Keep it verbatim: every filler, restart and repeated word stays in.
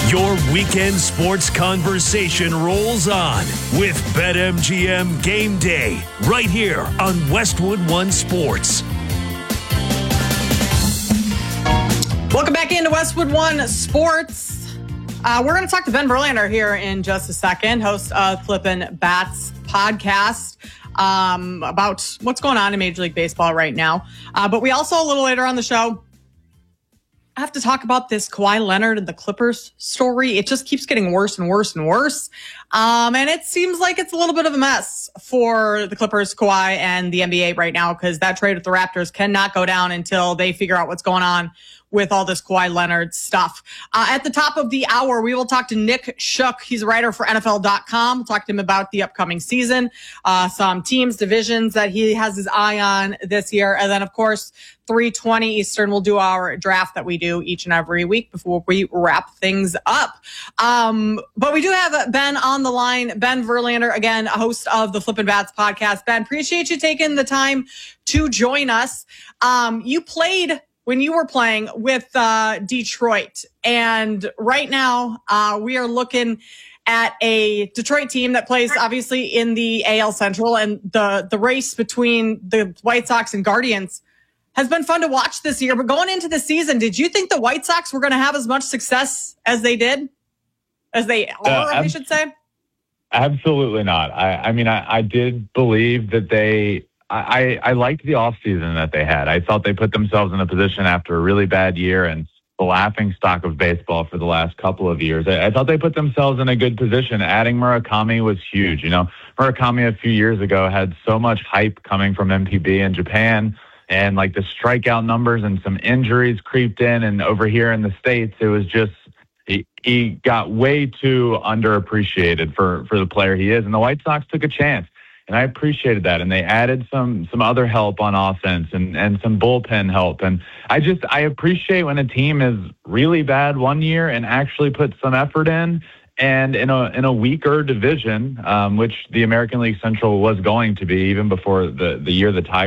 Your weekend sports conversation rolls on with BetMGM Game Day right here on Westwood One Sports. Welcome back into Westwood One Sports. Uh, we're going to talk to Ben Verlander here in just a second, host of Flippin' Bats podcast, um, about what's going on in Major League Baseball right now. Uh, but we also, a little later on the show, I have to talk about this Kawhi Leonard and the Clippers story. It just keeps getting worse and worse and worse. Um, and it seems like it's a little bit of a mess for the Clippers, Kawhi, and the N B A right now, because that trade with the Raptors cannot go down until they figure out what's going on with all this Kawhi Leonard stuff. Uh, at the top of the hour, we will talk to Nick Shook. He's a writer for N F L dot com. We'll talk to him about the upcoming season, uh, some teams, divisions that he has his eye on this year. And then, of course, three twenty Eastern, we'll do our draft that we do each and every week before we wrap things up. Um, but we do have Ben on the line. Ben Verlander, again, a host of the Flippin' Bats podcast. Ben, appreciate you taking the time to join us. Um, you played when you were playing with uh, Detroit. And right now, uh, we are looking at a Detroit team that plays obviously in the A L Central, and the, the race between the White Sox and Guardians has been fun to watch this year. But going into the season, did you think the White Sox were going to have as much success as they did? As they are, uh, I ab- should say? Absolutely not. I, I mean, I, I did believe that they I, I liked the offseason that they had. I thought they put themselves in a position after a really bad year and the laughing stock of baseball for the last couple of years. I, I thought they put themselves in a good position. Adding Murakami was huge. You know, Murakami a few years ago had so much hype coming from M P B in Japan, and like the strikeout numbers and some injuries creeped in. And over here in the States, it was just, he, he got way too underappreciated for, for the player he is. And the White Sox took a chance. And I appreciated that. And they added some some other help on offense and, and some bullpen help. And I just, I appreciate when a team is really bad one year and actually puts some effort in. And in a in a weaker division, um, which the American League Central was going to be even before the, the year the Tigers